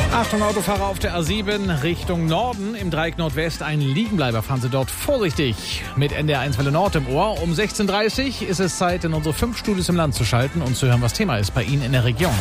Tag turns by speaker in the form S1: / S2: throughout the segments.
S1: Achtung, Autofahrer auf der A7 Richtung Norden. Im Dreieck Nordwest ein Liegenbleiber. Fahren Sie dort vorsichtig mit NDR1 Welle Nord im Ohr. Um 16.30 Uhr ist es Zeit, in unsere 5 Studios im Land zu schalten und zu hören, was Thema ist bei Ihnen in der Region.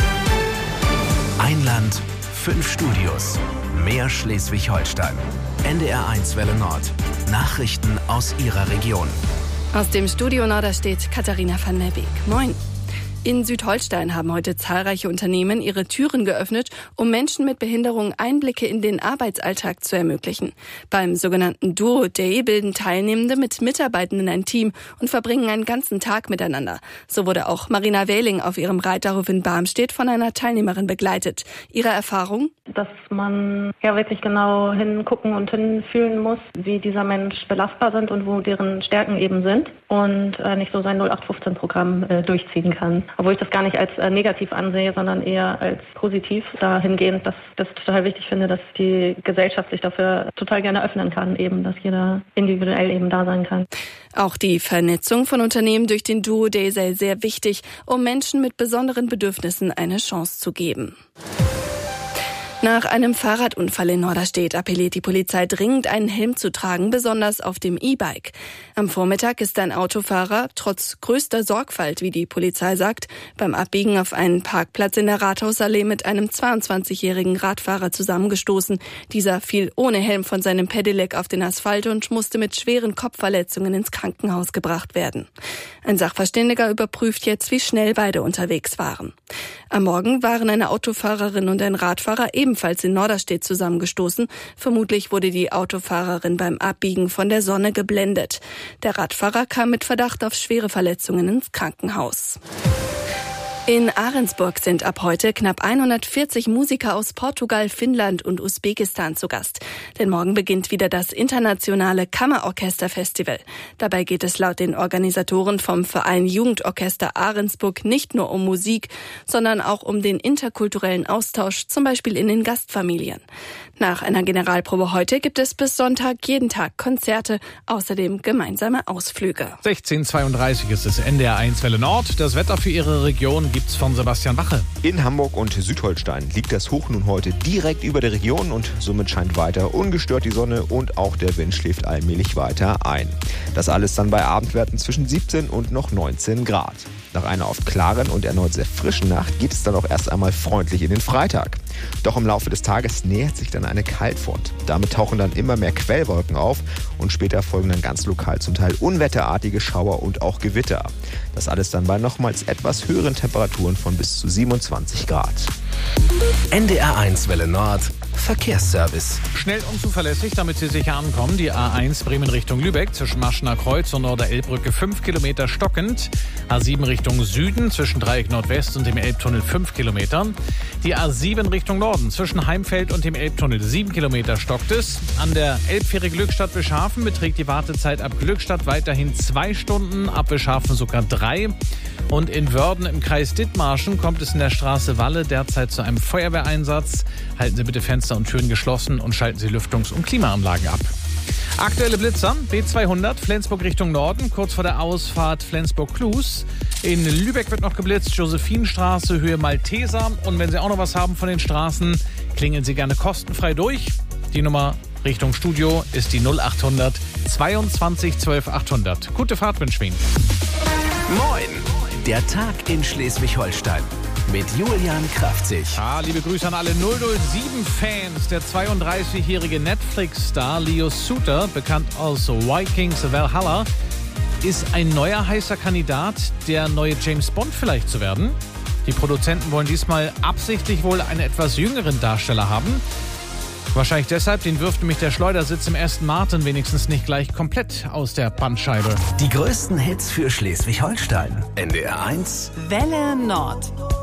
S2: Ein Land, 5 Studios. Mehr Schleswig-Holstein. NDR1 Welle Nord. Nachrichten aus Ihrer Region.
S3: Aus dem Studio Norderstedt Katharina van der Beek. Moin. In Südholstein haben heute zahlreiche Unternehmen ihre Türen geöffnet, um Menschen mit Behinderung Einblicke in den Arbeitsalltag zu ermöglichen. Beim sogenannten Duo Day bilden Teilnehmende mit Mitarbeitenden ein Team und verbringen einen ganzen Tag miteinander. So wurde auch Marina Wähling auf ihrem Reiterhof in Barmstedt von einer Teilnehmerin begleitet. Ihre Erfahrung?
S4: Dass man ja wirklich genau hingucken und hinfühlen muss, wie dieser Mensch belastbar sind und wo deren Stärken eben sind und nicht so sein 0815-Programm durchziehen kann. Obwohl ich das gar nicht als negativ ansehe, sondern eher als positiv dahingehend, dass ich das total wichtig finde, dass die Gesellschaft sich dafür total gerne öffnen kann, eben, dass jeder individuell eben da sein kann.
S3: Auch die Vernetzung von Unternehmen durch den Duo Day sei sehr wichtig, um Menschen mit besonderen Bedürfnissen eine Chance zu geben. Nach einem Fahrradunfall in Norderstedt appelliert die Polizei dringend, einen Helm zu tragen, besonders auf dem E-Bike. Am Vormittag ist ein Autofahrer trotz größter Sorgfalt, wie die Polizei sagt, beim Abbiegen auf einen Parkplatz in der Rathausallee mit einem 22-jährigen Radfahrer zusammengestoßen. Dieser fiel ohne Helm von seinem Pedelec auf den Asphalt und musste mit schweren Kopfverletzungen ins Krankenhaus gebracht werden. Ein Sachverständiger überprüft jetzt, wie schnell beide unterwegs waren. Am Morgen waren eine Autofahrerin und ein Radfahrer ebenfalls in Norderstedt zusammengestoßen. Vermutlich wurde die Autofahrerin beim Abbiegen von der Sonne geblendet. Der Radfahrer kam mit Verdacht auf schwere Verletzungen ins Krankenhaus. In Ahrensburg sind ab heute knapp 140 Musiker aus Portugal, Finnland und Usbekistan zu Gast. Denn morgen beginnt wieder das internationale Kammerorchesterfestival. Dabei geht es laut den Organisatoren vom Verein Jugendorchester Ahrensburg nicht nur um Musik, sondern auch um den interkulturellen Austausch, zum Beispiel in den Gastfamilien. Nach einer Generalprobe heute gibt es bis Sonntag jeden Tag Konzerte, außerdem gemeinsame Ausflüge.
S1: 16.32 Uhr ist es NDR1 Welle Nord. Das Wetter für Ihre Region gibt's von Sebastian Wache.
S5: In Hamburg und Südholstein liegt das Hoch nun heute direkt über der Region und somit scheint weiter ungestört die Sonne und auch der Wind schläft allmählich weiter ein. Das alles dann bei Abendwerten zwischen 17 und noch 19 Grad. Nach einer oft klaren und erneut sehr frischen Nacht geht es dann auch erst einmal freundlich in den Freitag. Doch im Laufe des Tages nähert sich dann eine Kaltfront. Damit tauchen dann immer mehr Quellwolken auf und später folgen dann ganz lokal zum Teil unwetterartige Schauer und auch Gewitter. Das alles dann bei nochmals etwas höheren Temperaturen von bis zu 27 Grad.
S2: NDR1 Welle Nord. Verkehrsservice.
S1: Schnell und zuverlässig, damit Sie sicher ankommen. Die A1 Bremen Richtung Lübeck zwischen Maschener Kreuz und Norder-Elbbrücke 5 Kilometer stockend. A7 Richtung Süden zwischen Dreieck Nordwest und dem Elbtunnel 5 Kilometer. Die A7 Richtung Norden zwischen Heimfeld und dem Elbtunnel 7 Kilometer stockt es. An der Elbfähre Glückstadt-Wischhafen beträgt die Wartezeit ab Glückstadt weiterhin 2 Stunden, ab Wischhafen sogar 3. Und in Wörden im Kreis Dithmarschen kommt es in der Straße Walle derzeit zu einem Feuerwehreinsatz. Halten Sie bitte Fenster und Türen geschlossen und schalten Sie Lüftungs- und Klimaanlagen ab. Aktuelle Blitzer, B200, Flensburg Richtung Norden, kurz vor der Ausfahrt Flensburg-Klus. In Lübeck wird noch geblitzt, Josephinstraße, Höhe Malteser. Und wenn Sie auch noch was haben von den Straßen, klingeln Sie gerne kostenfrei durch. Die Nummer Richtung Studio ist die 0800 22 12 800. Gute Fahrt wünschen wir Ihnen.
S2: Moin! Der Tag in Schleswig-Holstein mit Julian Kraftzig.
S1: Liebe Grüße an alle 007-Fans. Der 32-jährige Netflix-Star Leo Suter, bekannt aus Vikings Valhalla, ist ein neuer heißer Kandidat, der neue James Bond vielleicht zu werden. Die Produzenten wollen diesmal absichtlich wohl einen etwas jüngeren Darsteller haben. Wahrscheinlich deshalb, den wirft nämlich der Schleudersitz im Aston Martin wenigstens nicht gleich komplett aus der Bandscheibe.
S2: Die größten Hits für Schleswig-Holstein. NDR1
S6: Welle Nord.